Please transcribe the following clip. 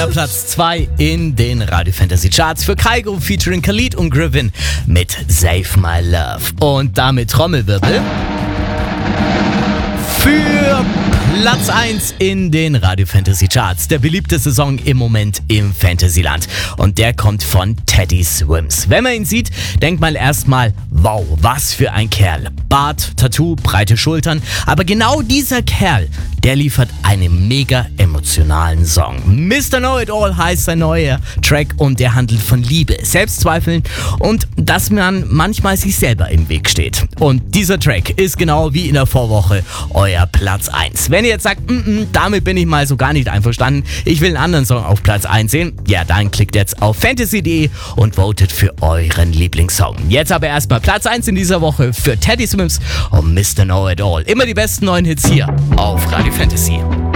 Neuer Platz 2 in den Radio Fantasy Charts für Kygo featuring Khalid und Griffin mit Save My Love. Und damit Trommelwirbel für Platz 1 in den Radio Fantasy Charts. Der beliebteste Song im Moment im Fantasyland. Und der kommt von Teddy Swims. Wenn man ihn sieht, denkt man erstmal, wow, was für ein Kerl. Bart, Tattoo, breite Schultern. Aber genau dieser Kerl, der liefert einen mega emotionalen Song. Mr. Know-It-All heißt sein neuer Track und der handelt von Liebe, Selbstzweifeln und dass man manchmal sich selber im Weg steht. Und dieser Track ist genau wie in der Vorwoche euer Platz 1. Wenn ihr jetzt sagt, damit bin ich mal so gar nicht einverstanden, ich will einen anderen Song auf Platz 1 sehen, ja dann klickt jetzt auf fantasy.de und votet für euren Lieblingssong. Jetzt aber erstmal Platz 1 in dieser Woche für Teddy Swims und Mr. Know-It-All. Immer die besten neuen Hits hier auf Radio Fantasy.